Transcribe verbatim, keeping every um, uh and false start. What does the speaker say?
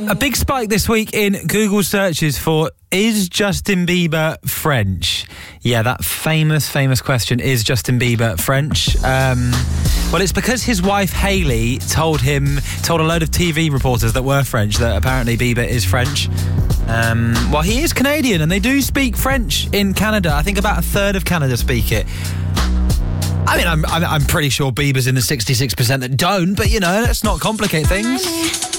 A big spike this week in Google searches for is Justin Bieber French? Yeah, that famous, famous question, is Justin Bieber French? Um, well, it's because his wife Hailey told him, told a load of T V reporters that were French that apparently Bieber is French. Um, well, he is Canadian and they do speak French in Canada. I think about a third of Canada speak it. I mean, I'm, I'm, I'm pretty sure Bieber's in the sixty-six percent that don't, but, you know, let's not complicate things.